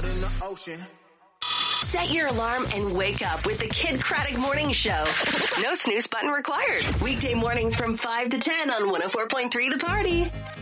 out in the ocean. Set your alarm and wake up with the Kid Craddock Morning Show. No snooze button required. Weekday mornings from 5 to 10 on 104.3 The Party.